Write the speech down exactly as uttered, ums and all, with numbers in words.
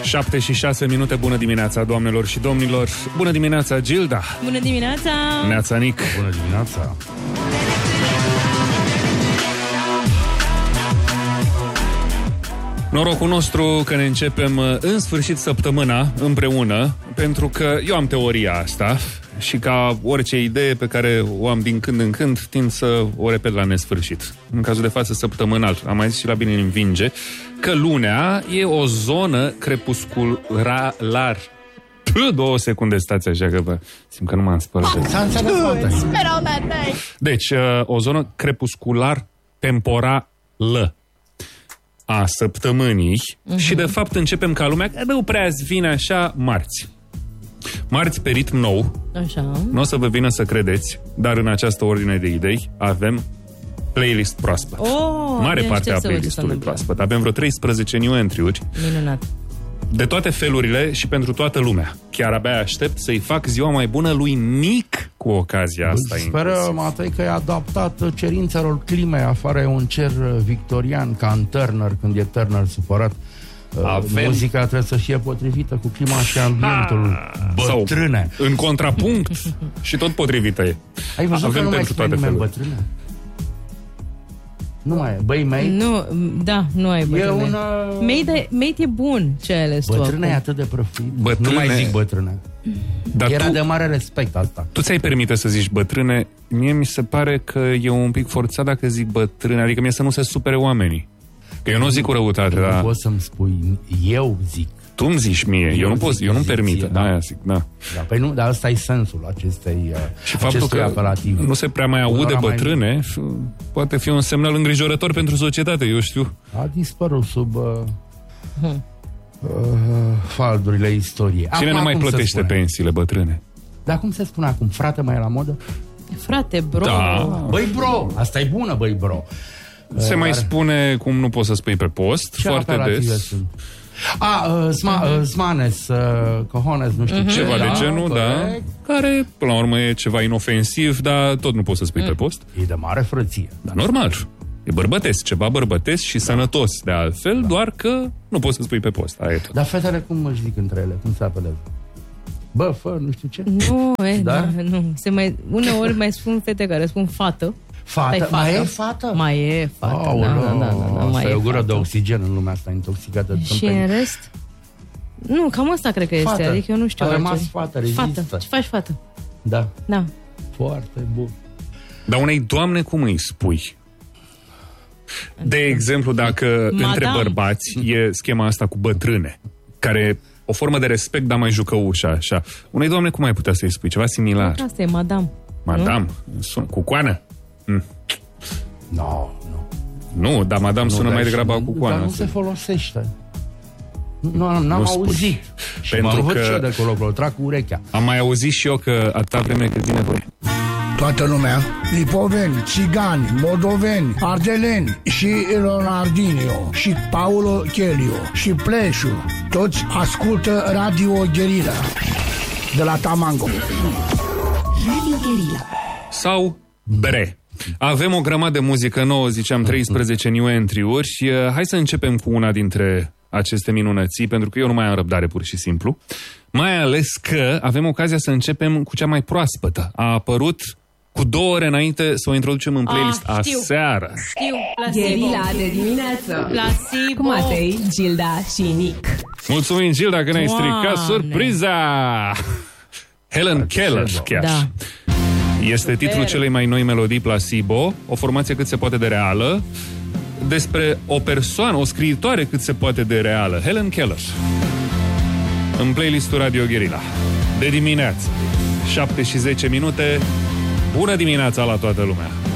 șapte și șase minute, bună dimineața, doamnelor și domnilor. Bună dimineața, Gilda. Bună dimineața. Neața, Nic. Bună dimineața. Norocul nostru că ne începem în sfârșit săptămâna împreună, pentru că eu am teoria asta și ca orice idee pe care o am din când în când, tind să o repet la nesfârșit. În cazul de față săptămânal, am mai zis și la bine învinge, că lunea e o zonă crepuscular. Două secunde, stați așa că vă simt că nu m-am spălat. Deci, o zonă crepuscular temporală a săptămânii uh-huh. și de fapt începem ca lumea, că nu prea îți vine așa, marți. Marți pe ritm nou. Așa. Nu o să vă vină să credeți, dar în această ordine de idei avem playlist proaspăt. Oh, mare parte a playlistului proaspăt. Avem vreo treisprezece new entry-uri. Minunat. De toate felurile și pentru toată lumea. Chiar abia aștept să-i fac ziua mai bună lui Nic cu ocazia asta. Speră, Matei, că e adaptat cerințelor climei. Afară e un cer victorian, ca în Turner, când e Turner supărat. Avem... Muzica trebuie să fie potrivită cu clima și ambientul. Bătrâne. Sau, în contrapunct și tot potrivită e. Ai văzut Avem că nu mai spune nimeni bătrâne? Nu mai e. Băi, mate? Nu, da, nu ai bătrâne. E una... Mate, mate e bun ce ai ales tu. Bătrâne e atât de prăfuit. Bătrâne... Nu mai zic bătrâne. Dar Era tu, de mare respect asta. Tu ți-ai permite să zici bătrâne? Mie mi se pare că e un pic forțat dacă zic bătrâne. Adică mie să nu se supere oamenii. Că eu nu zic cu răutate, nu dar... Nu poți să-mi spui, eu zic. Tu îmi zici mie, eu, eu nu pot, eu nu-mi permit. Da, aia zic, da. Da, păi nu, dar ăsta e sensul acestei și faptul că apelativ. Nu se prea mai aude bătrâne, mai... poate fi un semnal îngrijorător pentru societate, eu știu. A dispărut sub uh, hmm. uh, faldurile istoriei. Cine ne mai plătește pensiile bătrâne? Dar cum se spune acum? Frate mai e la modă? Frate, bro. Da. Băi, bro! Asta e bună, băi, bro. Se uh, mai dar... spune cum nu poți să spui pe post, ce foarte des. Sunt? A, uh, sma, uh, smanes, uh, cojones, nu știu uh-huh. ce. Ceva da, de genul, corect. Da, care, până la urmă, e ceva inofensiv, dar tot nu poți să spui mm. pe post. E de mare frăție. Da, normal. E bărbătesc, ceva bărbătesc și da. sănătos, de altfel, da. doar că nu poți să spui pe post. Aia e tot. Dar fetele cum își zic între ele? Cum se apelează? Bă, fă, nu știu ce. Nu, e, da? Da, nu. Se mai, uneori mai spun fete care spun fată. Fată? fată. Mai e fată? Mai e fată, oh, da, da, da, da, da, mai e o gură fată. de oxigen în lumea asta intoxicată. Și în rest? Nu, cam asta cred că este, fată. Adică eu nu știu. A rămas fată, rezistă. Fată, ce faci fată? Da. Da. Foarte bun. Dar unei doamne cum îi spui? De exemplu, dacă Madame. Între bărbați e schema asta cu bătrâne, care o formă de respect, dar mai jucăușă, așa. Unei doamne cum ai putea să-i spui? Ceva similar. Asta e Madame. Madame? Nu? Cu coană? Mm. No, nu. Nu, dar Madame nu, sună mai degrabă cu coană. Dar nu se folosește. Nu, n-am nu auzit. Și pentru mă că și eu de acolo, trag cu urechea. Am mai auzit și eu că atâta vreme cât vine voi. Toată lumea, lipoveni, țigani, moldoveni, ardeleni și Leonardinio și Paulo Chelio și Pleșu, toți ascultă Radio Guerilla de la Tamango. Radio Guerilla. Sau Bre. Avem o grămadă de muzică nouă, ziceam, treisprezece new entry-uri și hai să începem cu una dintre aceste minunății, pentru că eu nu mai am răbdare pur și simplu. Mai ales că avem ocazia să începem cu cea mai proaspătă. A apărut cu două ore înainte să o introducem în playlist ah, știu. aseară. Știu, Placebo. Guerilla de dimineață. Placebo. Cu Matei, Gilda și Nic. Mulțumim, Gilda, că ne-ai stricat surpriza! Helen Keller, chiar. Da. Este titlul celei mai noi melodii, Placebo, o formație cât se poate de reală, despre o persoană, o scriitoare cât se poate de reală, Helen Keller. În playlistul Radio Guerilla. De dimineață, șapte și zece minute, bună dimineața la toată lumea!